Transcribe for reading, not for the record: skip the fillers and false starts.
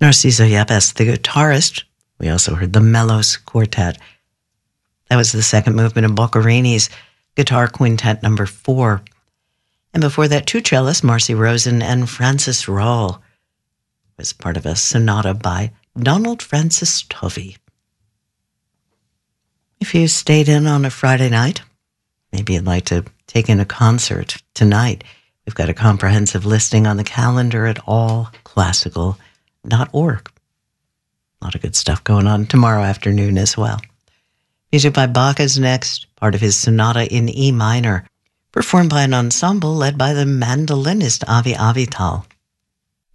Narciso Yepes, the guitarist. We also heard the Melos Quartet. That was the second movement of Boccherini's Guitar Quintet number 4. And before that, two cellists, Marcy Rosen and Francis Rahl, was part of a sonata by Donald Francis Tovey. If you stayed in on a Friday night, maybe you'd like to take in a concert tonight. We've got a comprehensive listing on the calendar at allclassical.org. A lot of good stuff going on tomorrow afternoon as well. Music by Bach is next, part of his sonata in E minor, performed by an ensemble led by the mandolinist Avi Avital.